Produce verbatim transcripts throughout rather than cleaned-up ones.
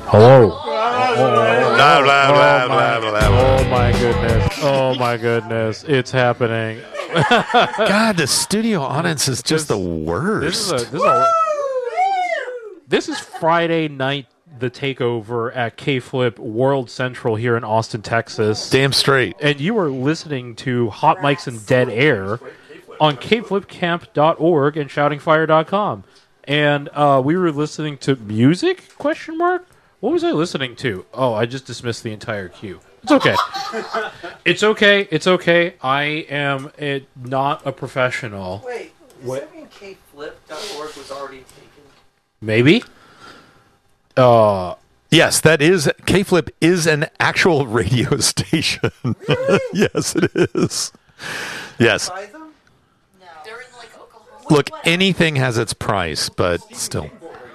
Hello. Blah, blah, blah, Oh, blah, my, blah, blah. oh my goodness. Oh my goodness. It's happening. God, the studio audience is just This- the worst. This is a this is a This is Friday night the takeover at K-Flip World Central here in Austin, Texas. Damn straight. And you are listening to Hot Mics and Dead Air on K Flip Camp dot org and Shouting Fire dot com. And uh, we were listening to music? Question mark? What was I listening to? Oh, I just dismissed the entire queue. It's okay. It's okay. It's okay. I am a, not a professional. Wait, does What? that mean K Flip dot org was already taken? Maybe? Uh, Yes, that is K-Flip is an actual radio station. Really? Yes, it is. Yes. Buy them? No. They're in like Oklahoma. Look, anything has its price, but still.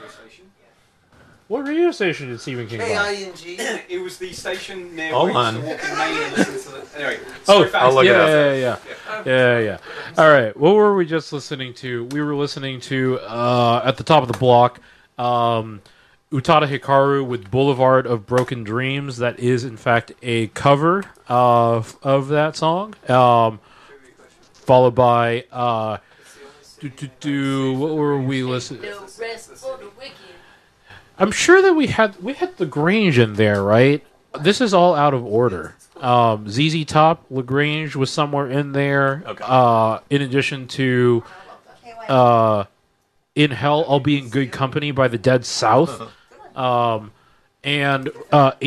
what radio station did Stephen King K I buy? N G. It was the station near Hold where on. you used to walk in Maine and listen to the... Anyway, Oh, sorry, fast. I'll look it yeah, up. yeah, yeah, yeah, yeah, yeah. All right, what were we just listening to? We were listening to uh, at the top of the block, um, Utada Hikaru with "Boulevard of Broken Dreams." That is, in fact, a cover of of that song. Um, followed by uh, do, do, do, what were we listening? No rest for the wicked. I'm sure that we had we had LaGrange in there, right? This is all out of order. Um, Z Z Top, LaGrange was somewhere in there. Okay. Uh, in addition to uh, "In Hell, I'll Be in Good Company" by the Dead South, um, and uh,